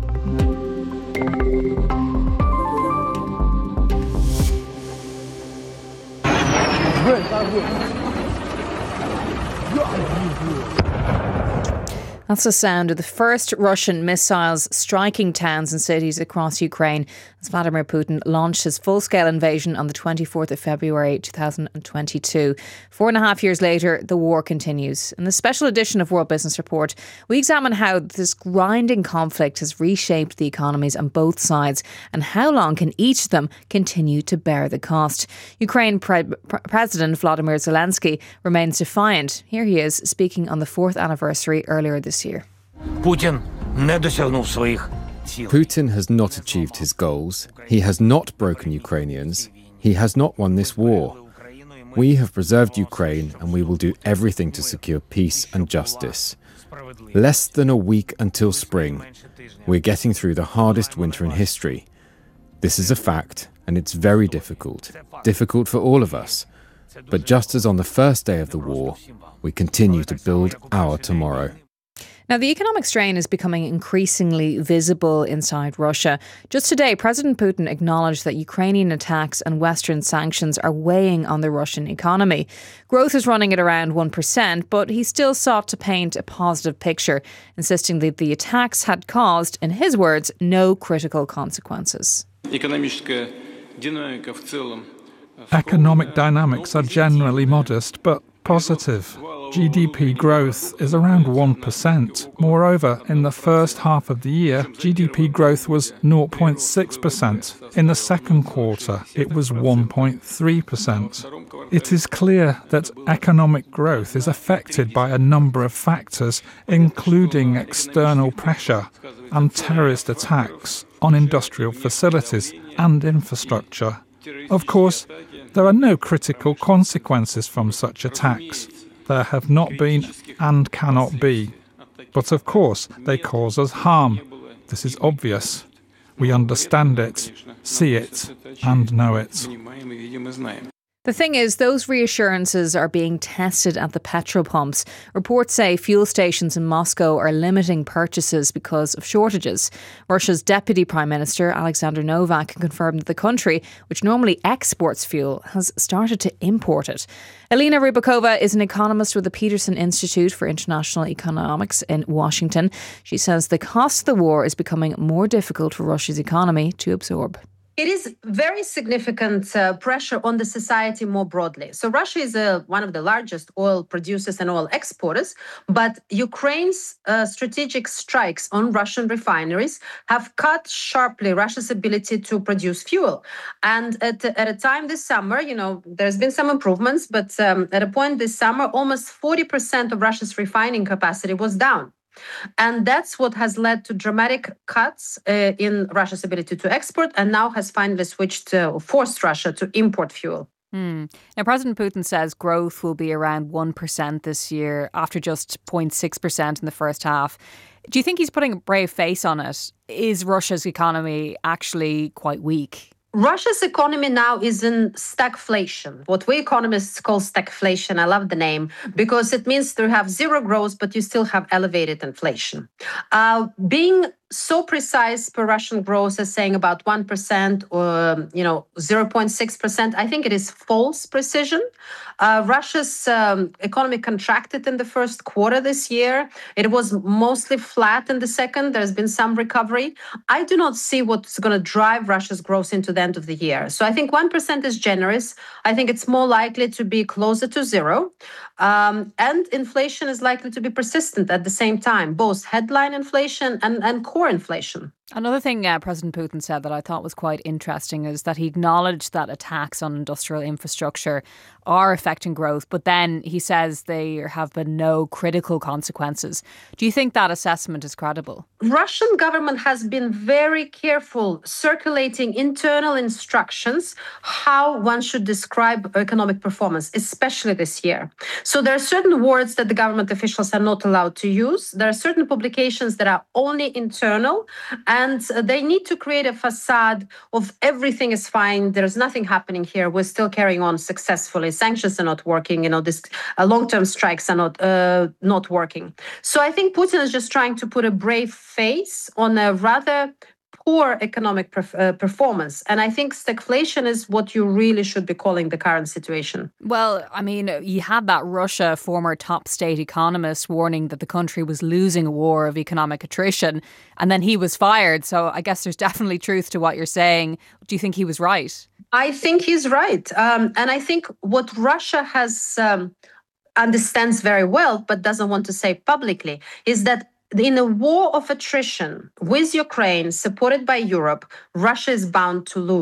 That's the sound of the first Russian missiles striking towns and cities across Ukraine as Vladimir Putin launched his full-scale invasion on the twenty-fourth of February two thousand twenty-two. Four and a half years later, the war continues. In this special edition of World Business Report, we examine how this grinding conflict has reshaped the economies on both sides and how long can each of them continue to bear the cost. Ukraine Pre- Pre- President Volodymyr Zelensky remains defiant. Here he is speaking on the fourth anniversary earlier this year. Putin has not achieved his goals. He has not broken Ukrainians. He has not won this war. We have preserved Ukraine and we will do everything to secure peace and justice. Less than a week until spring. We're getting through the hardest winter in history. This is a fact, and it's very difficult. Difficult for all of us. But just as on the first day of the war, we continue to build our tomorrow. Now, the economic strain is becoming increasingly visible inside Russia. Just today, President Putin acknowledged that Ukrainian attacks and Western sanctions are weighing on the Russian economy. Growth is running at around one percent, but he still sought to paint a positive picture, insisting that the attacks had caused, in his words, no critical consequences. Economic dynamics are generally modest, but positive. G D P growth is around one percent. Moreover, in the first half of the year, G D P growth was zero point six percent. In the second quarter, it was one point three percent. It is clear that economic growth is affected by a number of factors, including external pressure and terrorist attacks on industrial facilities and infrastructure. Of course, there are no critical consequences from such attacks. There have not been and cannot be. But of course, they cause us harm. This is obvious. We understand it, see it, and know it. The thing is, those reassurances are being tested at the petrol pumps. Reports say fuel stations in Moscow are limiting purchases because of shortages. Russia's Deputy Prime Minister, Alexander Novak, confirmed that the country, which normally exports fuel, has started to import it. Elena Rybakova is an economist with the Peterson Institute for International Economics in Washington. She says the cost of the war is becoming more difficult for Russia's economy to absorb. It is very significant uh, pressure on the society more broadly. So Russia is uh, one of the largest oil producers and oil exporters, but Ukraine's uh, strategic strikes on Russian refineries have cut sharply Russia's ability to produce fuel. And at, at a time this summer, you know, there's been some improvements, but um, at a point this summer, almost forty percent of Russia's refining capacity was down. And that's what has led to dramatic cuts uh, in Russia's ability to export, and now has finally switched to, forced Russia to import fuel. Hmm. Now, President Putin says growth will be around one percent this year after just zero point six percent in the first half. Do you think he's putting a brave face on it? Is Russia's economy actually quite weak? Russia's economy now is in stagflation, what we economists call stagflation. I love the name because it means to have zero growth, but you still have elevated inflation. Uh, being so precise per Russian growth as saying about one percent or, you know, zero point six percent, I think it is false precision. Uh, Russia's um, economy contracted in the first quarter this year. It was mostly flat in the second. There's been some recovery. I do not see what's going to drive Russia's growth into the end of the year. So I think one percent is generous. I think it's more likely to be closer to zero. Um, and inflation is likely to be persistent at the same time, both headline inflation and, and core inflation. Another thing uh, President Putin said that I thought was quite interesting is that he acknowledged that attacks on industrial infrastructure are affecting growth, but then he says there have been no critical consequences. Do you think that assessment is credible? Russian government has been very careful circulating internal instructions how one should describe economic performance, especially this year. So there are certain words that the government officials are not allowed to use. There are certain publications that are only internal, and they need to create a facade of everything is fine, there's nothing happening here, we're still carrying on successfully. Sanctions are not working, you know, this uh, long-term strikes are not uh, not working. So I think Putin is just trying to put a brave face on a rather poor economic perf- uh, performance. And I think stagflation is what you really should be calling the current situation. Well, I mean, you had that Russia former top state economist warning that the country was losing a war of economic attrition, and then he was fired. So I guess there's definitely truth to what you're saying. Do you think he was right? I think he's right. Um, and I think what Russia has um, understands very well, but doesn't want to say publicly, is that in a war of attrition with Ukraine, supported by Europe, Russia is bound to lose.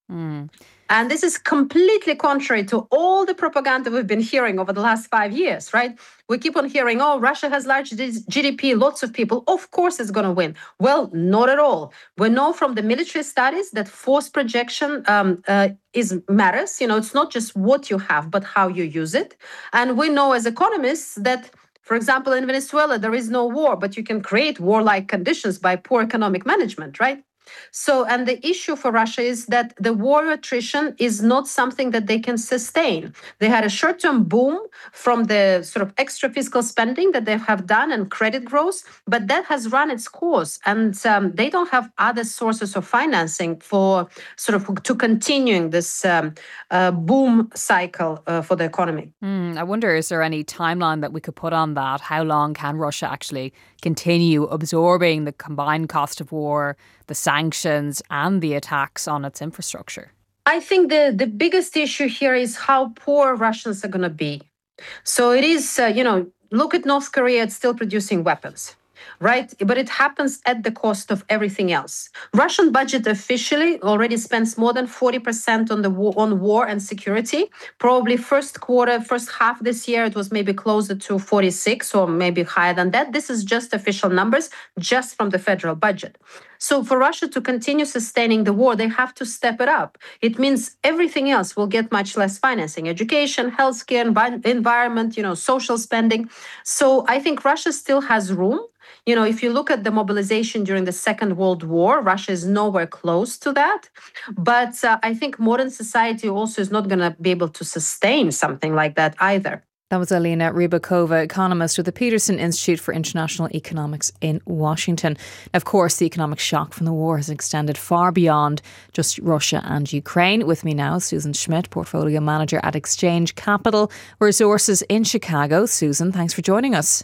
Mm. And this is completely contrary to all the propaganda we've been hearing over the last five years, right? We keep on hearing, oh, Russia has large G D P, lots of people. Of course it's going to win. Well, not at all. We know from the military studies that force projection um, uh, is matters. You know, it's not just what you have, but how you use it. And we know as economists that, for example, in Venezuela, there is no war, but you can create warlike conditions by poor economic management, right? So, and the issue for Russia is that the war attrition is not something that they can sustain. They had a short-term boom from the sort of extra fiscal spending that they have done and credit growth, but that has run its course, and um, they don't have other sources of financing for sort of to continuing this um, uh, boom cycle uh, for the economy. Mm, I wonder, is there any timeline that we could put on that? How long can Russia actually continue absorbing the combined cost of war, the sanctions and the attacks on its infrastructure? I think the, the biggest issue here is how poor Russians are going to be. So it is, uh, you know, look at North Korea, it's still producing weapons, right? But it happens at the cost of everything else. Russian budget officially already spends more than forty percent on the war, on war and security. Probably first quarter, first half this year, it was maybe closer to forty-six or maybe higher than that. This is just official numbers, just from the federal budget. So for Russia to continue sustaining the war, they have to step it up. It means everything else will get much less financing: education, healthcare, envi- environment, you know, social spending. So I think Russia still has room. You know, if you look at the mobilization during the Second World War, Russia is nowhere close to that. But uh, I think modern society also is not going to be able to sustain something like that either. That was Alina Rybakova, economist with the Peterson Institute for International Economics in Washington. Of course, the economic shock from the war has extended far beyond just Russia and Ukraine. With me now, Susan Schmidt, Portfolio Manager at Exchange Capital Resources in Chicago. Susan, thanks for joining us.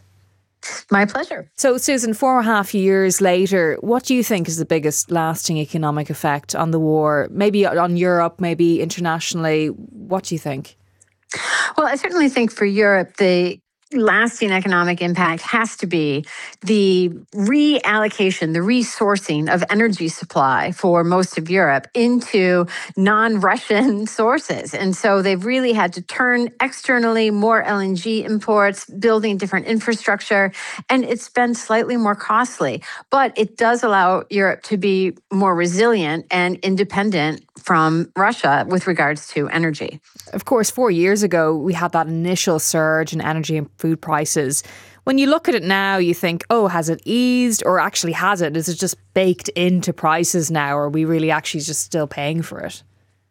My pleasure. So, Susan, four and a half years later, what do you think is the biggest lasting economic effect on the war? Maybe on Europe, maybe internationally. What do you think? Well, I certainly think for Europe, the lasting economic impact has to be the reallocation, the resourcing of energy supply for most of Europe into non-Russian sources. And so they've really had to turn externally, more L N G imports, building different infrastructure, and it's been slightly more costly. But it does allow Europe to be more resilient and independent from Russia with regards to energy. Of course, four years ago, we had that initial surge in energy and food prices. When you look at it now, you think, oh, has it eased, or actually has it? Is it just baked into prices now, or are we really actually just still paying for it?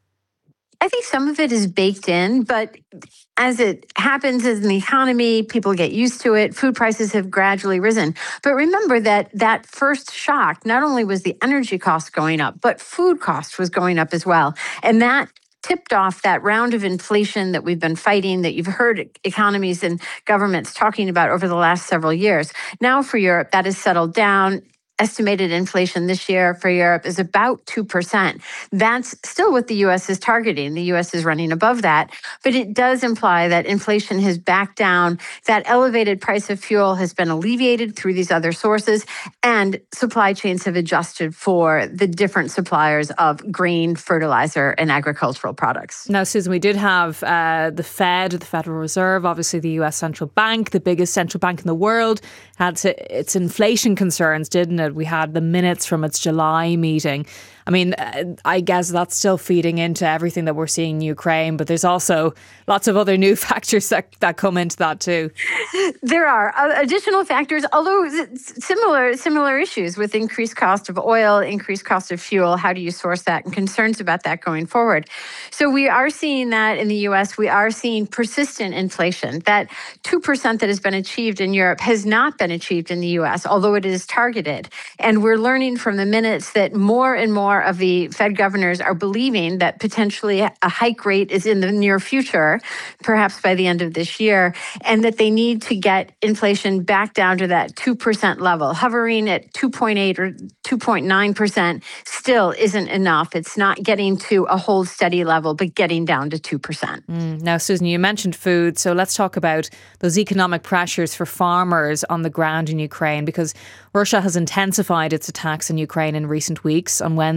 I think some of it is baked in, but as it happens in the economy, people get used to it. Food prices have gradually risen. But remember that that first shock, not only was the energy cost going up, but food cost was going up as well. And that tipped off that round of inflation that we've been fighting, that you've heard economies and governments talking about over the last several years. Now for Europe, that has settled down. Estimated inflation this year for Europe is about two percent. That's still what the U S is targeting. The U S is running above that, but it does imply that inflation has backed down, that elevated price of fuel has been alleviated through these other sources, and supply chains have adjusted for the different suppliers of grain, fertilizer, and agricultural products. Now, Susan, we did have uh, the Fed, the Federal Reserve, obviously the U S central bank, the biggest central bank in the world, had to, its inflation concerns, didn't it? We had the minutes from its July meeting. I mean, I guess that's still feeding into everything that we're seeing in Ukraine, but there's also lots of other new factors that, that come into that too. There are additional factors, although similar similar issues with increased cost of oil, increased cost of fuel. How do you source that, and concerns about that going forward? So we are seeing that in the U S. We are seeing persistent inflation. That two percent that has been achieved in Europe has not been achieved in the U S, although it is targeted. And we're learning from the minutes that more and more of the Fed governors are believing that potentially a hike rate is in the near future, perhaps by the end of this year, and that they need to get inflation back down to that two percent level. Hovering at two point eight or two point nine percent still isn't enough. It's not getting to a hold steady level, but getting down to two percent. Mm. Now, Susan, you mentioned food, so let's talk about those economic pressures for farmers on the ground in Ukraine, because Russia has intensified its attacks in Ukraine in recent weeks. On Wednesday,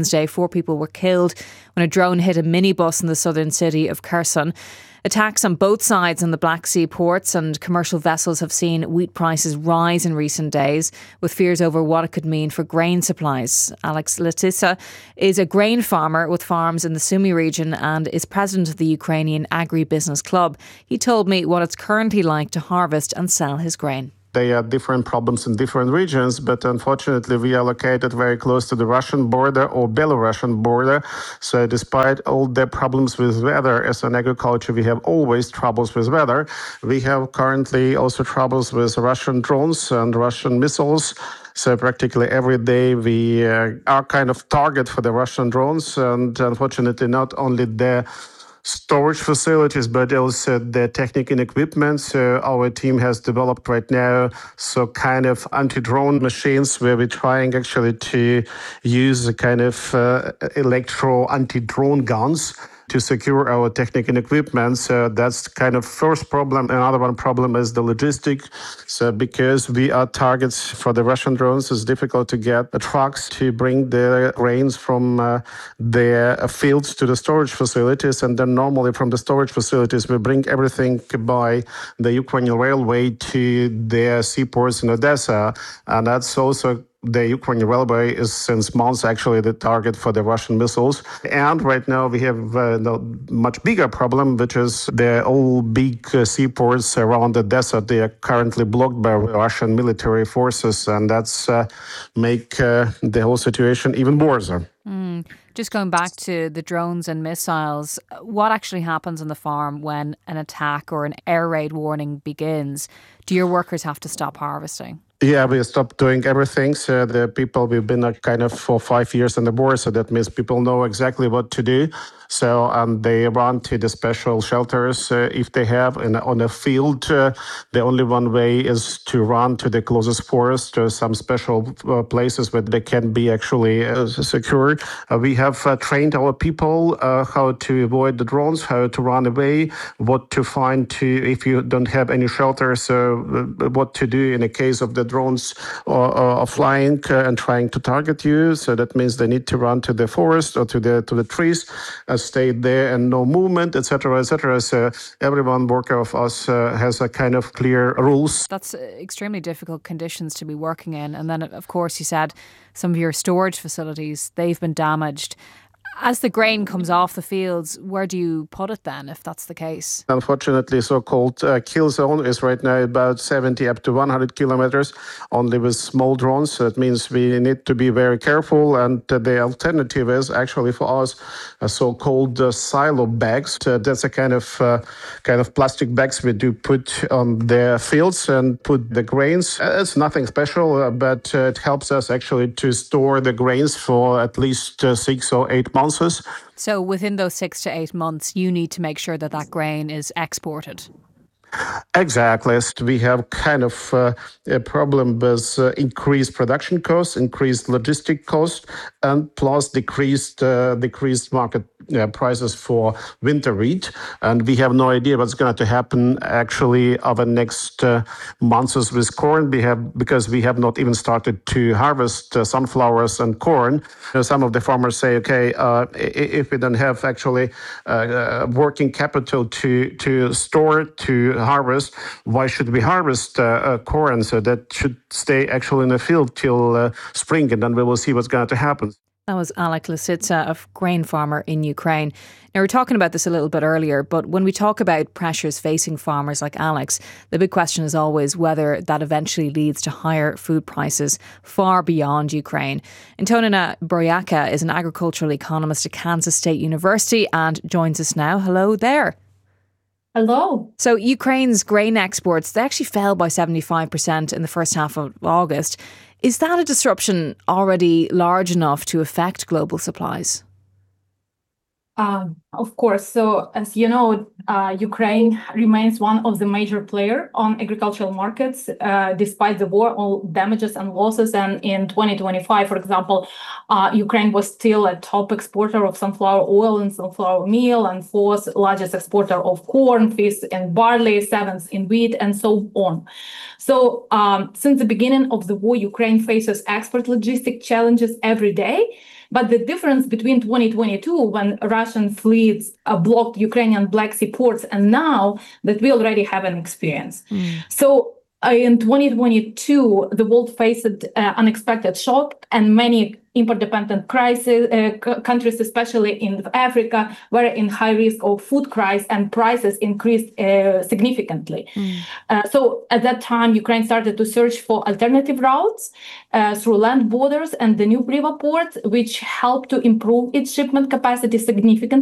Wednesday. Four people were killed when a drone hit a minibus in the southern city of Kherson. Attacks on both sides in the Black Sea ports and commercial vessels have seen wheat prices rise in recent days, with fears over what it could mean for grain supplies. Alex Litsitsa is a grain farmer with farms in the Sumy region and is president of the Ukrainian Agri-Business Club. He told me what it's currently like to harvest and sell his grain. They are different problems in different regions, but unfortunately we are located very close to the Russian border or Belarusian border. So despite all the problems with weather, as an agriculture, we have always troubles with weather. We have currently also troubles with Russian drones and Russian missiles. So practically every day we uh, are kind of target for the Russian drones. And unfortunately, not only the storage facilities, but also the technical equipment. So our team has developed right now so kind of anti-drone machines where we're trying actually to use a kind of uh, electro anti-drone guns to secure our technical equipment. So that's kind of first problem. Another one problem is the logistic. So because we are targets for the Russian drones, it's difficult to get the trucks to bring the grains from uh, their fields to the storage facilities. And then normally from the storage facilities, we bring everything by the Ukrainian railway to their seaports in Odessa. And that's also the Ukrainian railway is since months actually the target for the Russian missiles. And right now we have a uh, much bigger problem, which is the all big uh, seaports around Odessa. They are currently blocked by Russian military forces, and that's uh, make uh, the whole situation even worse. Mm. Just going back to the drones and missiles, what actually happens on the farm when an attack or an air raid warning begins? Do your workers have to stop harvesting? Yeah, we stopped doing everything. So the people, we've been uh, kind of for five years on the board. So that means people know exactly what to do. So um, they run to the special shelters uh, if they have. And on a field, uh, the only one way is to run to the closest forest or some special uh, places where they can be actually uh, secure. Uh, we have uh, trained our people uh, how to avoid the drones, how to run away, what to find to if you don't have any shelter. So uh, what to do in a case of the drones are, are flying uh, and trying to target you. So that means they need to run to the forest or to the to the trees, uh, stay there and no movement, et cetera, et cetera. So everyone worker of us uh, has a kind of clear rules. That's extremely difficult conditions to be working in. And then, of course, you said some of your storage facilities, they've been damaged. As the grain comes off the fields, where do you put it then, if that's the case? Unfortunately, so-called uh, kill zone is right now about seventy up to one hundred kilometers, only with small drones. So that means we need to be very careful. And uh, the alternative is actually for us a so-called uh, silo bags. Uh, that's a kind of uh, kind of plastic bags we do put on the fields and put the grains. Uh, it's nothing special, uh, but uh, it helps us actually to store the grains for at least uh, six or eight months. So within those six to eight months, you need to make sure that that grain is exported. Exactly. We have kind of uh, a problem with uh, increased production costs, increased logistic costs, and plus decreased uh, decreased market uh, prices for winter wheat. And we have no idea what's going to happen actually over the next uh, months with corn. We have because we have not even started to harvest uh, sunflowers and corn. You know, some of the farmers say, okay, uh, if we don't have actually uh, working capital to to store to harvest, why should we harvest uh, uh, corn? So that should stay actually in the field till uh, spring, and then we will see what's going to happen. That was Alex Litsitsa, a grain farmer in Ukraine. Now, we were talking about this a little bit earlier, but when we talk about pressures facing farmers like Alex, the big question is always whether that eventually leads to higher food prices far beyond Ukraine. Antonina Boryaka is an agricultural economist at Kansas State University and joins us now. Hello there. Hello. So Ukraine's grain exports, they actually fell by seventy-five percent in the first half of August. Is that a disruption already large enough to affect global supplies? Um, of course. So, as you know, uh, Ukraine remains one of the major players on agricultural markets, uh, despite the war, all damages and losses. And in twenty twenty-five, for example, uh, Ukraine was still a top exporter of sunflower oil and sunflower meal, and fourth largest exporter of corn, fifth in barley, seventh in wheat, and so on. So, um, since the beginning of the war, Ukraine faces export logistic challenges every day, But the difference between twenty twenty-two, when Russian fleets uh, blocked Ukrainian Black Sea ports, and now that we already have an experience. Mm. So uh, in twenty twenty-two, the world faced uh, unexpected shock, and many import-dependent crisis uh, c- countries, especially in Africa, were in high risk of food crisis, and prices increased uh, significantly. Mm. Uh, so at that time, Ukraine started to search for alternative routes uh, through land borders and the new Briva port, which helped to improve its shipment capacity significantly.